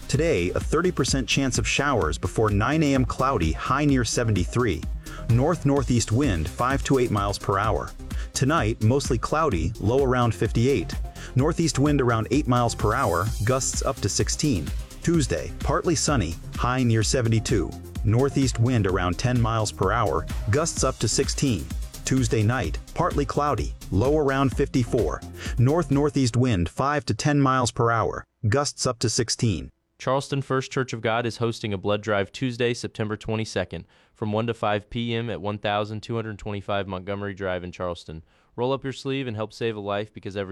Today, a 30% chance of showers before 9 a.m. cloudy, high near 73. North-northeast wind 5 to 8 miles per hour. Tonight, mostly cloudy, low around 58. Northeast wind around 8 miles per hour, gusts up to 16. Tuesday, partly sunny, high near 72. Northeast wind around 10 miles per hour, gusts up to 16. Tuesday night, partly cloudy, low around 54. North-northeast wind 5 to 10 miles per hour, gusts up to 16. Charleston First Church of God is hosting a blood drive Tuesday, September 22nd, from 1 to 5 p.m. at 1225 Montgomery Drive in Charleston. Roll up your sleeve and help save a life, because every